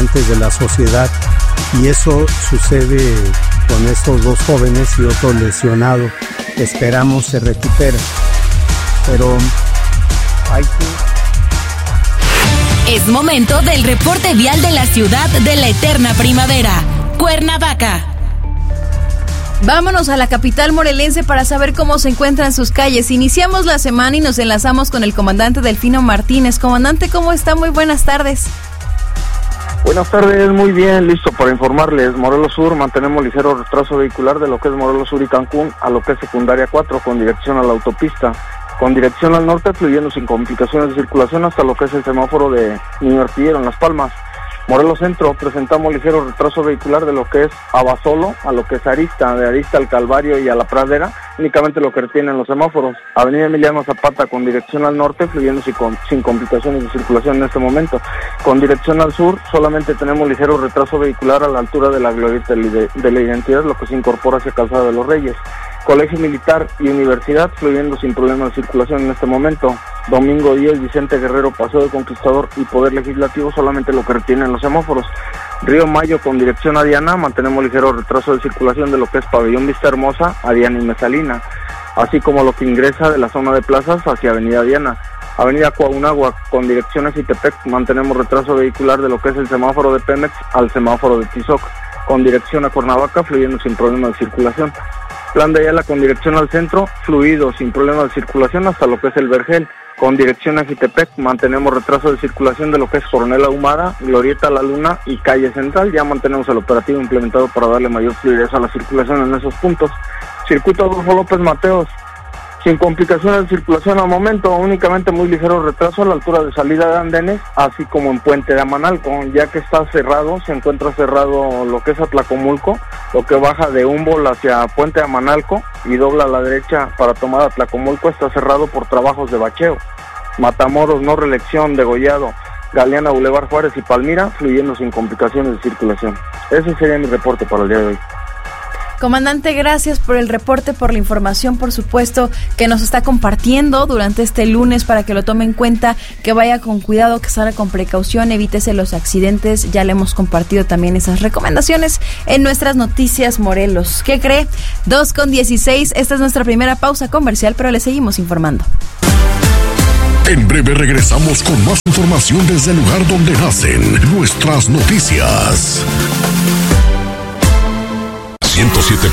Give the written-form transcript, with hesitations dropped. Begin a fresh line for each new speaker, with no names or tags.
integrantes de la sociedad, y eso sucede con estos dos jóvenes y otro lesionado. Esperamos se recupere, pero hay que...
Es momento del reporte vial de la ciudad de la eterna primavera, Cuernavaca.
Vámonos a la capital morelense para saber cómo se encuentran sus calles. Iniciamos la semana y nos enlazamos con el comandante Delfino Martínez. Comandante, ¿cómo está? Muy buenas tardes.
Buenas tardes, muy bien, listo para informarles. Morelos Sur, mantenemos ligero retraso vehicular de lo que es Morelos Sur y Cancún a lo que es secundaria 4 con dirección a la autopista. Con dirección al norte, fluyendo sin complicaciones de circulación hasta lo que es el semáforo de Niño Artillero en Las Palmas. Morelos Centro, presentamos ligero retraso vehicular de lo que es Abasolo a lo que es Arista, de Arista al Calvario y a la Pradera, únicamente lo que retienen los semáforos. Avenida Emiliano Zapata con dirección al norte, fluyendo sin complicaciones de circulación en este momento. Con dirección al sur, solamente tenemos ligero retraso vehicular a la altura de la Glorieta de la Identidad, lo que se incorpora hacia Calzada de los Reyes. Colegio Militar y Universidad, fluyendo sin problemas de circulación en este momento. Domingo 10, Vicente Guerrero, Paseo del Conquistador y Poder Legislativo, solamente lo que retienen los semáforos. Río Mayo con dirección a Diana, mantenemos ligero retraso de circulación de lo que es Pabellón Vista Hermosa a Diana y Mesalina, así como lo que ingresa de la zona de plazas hacia Avenida Diana. Avenida Coahuinagua con dirección a Citepec, mantenemos retraso vehicular de lo que es el semáforo de Pemex al semáforo de Tizoc, con dirección a Cuernavaca, fluyendo sin problemas de circulación. Plan de Ayala con dirección al centro, fluido sin problemas de circulación hasta lo que es el Vergel. Con dirección a Jitepec, mantenemos retraso de circulación de lo que es Coronel Ahumada, Glorieta La Luna y Calle Central. Ya mantenemos el operativo implementado para darle mayor fluidez a la circulación en esos puntos. Circuito Adolfo López Mateos, sin complicaciones de circulación al momento, únicamente muy ligero retraso a la altura de salida de andenes, así como en Puente de Amanalco, ya que está cerrado, se encuentra cerrado lo que es Atlacomulco, lo que baja de Humboldt hacia Puente de Amanalco y dobla a la derecha para tomar Atlacomulco, está cerrado por trabajos de bacheo. Matamoros, No Reelección, Degollado, Galeana, Boulevard Juárez y Palmira, fluyendo sin complicaciones de circulación. Ese sería mi reporte para el día de hoy.
Comandante, gracias por el reporte, por la información, por supuesto, que nos está compartiendo durante este lunes para que lo tome en cuenta, que vaya con cuidado, que salga con precaución, evítese los accidentes. Ya le hemos compartido también esas recomendaciones en nuestras noticias Morelos. ¿Qué cree? 2:16, esta es nuestra primera pausa comercial, pero le seguimos informando.
En breve regresamos con más información desde el lugar donde nacen nuestras noticias. 107